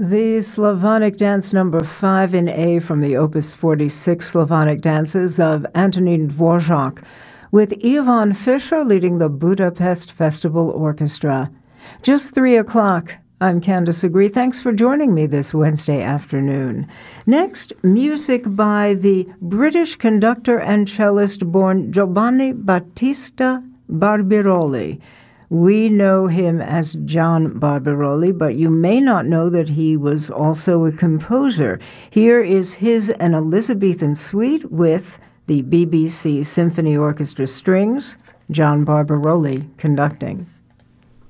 The Slavonic Dance number 5 in A from the Opus 46 Slavonic Dances of Antonin Dvorak, with Ivan Fischer leading the Budapest Festival Orchestra. Just 3 o'clock. I'm Candice Agree. Thanks for joining me this Wednesday afternoon. Next, music by the British conductor and cellist born Giovanni Battista Barbirolli. We know him as John Barbirolli, but you may not know that he was also a composer. Here is his An Elizabethan Suite with the BBC Symphony Orchestra Strings, John Barbirolli conducting.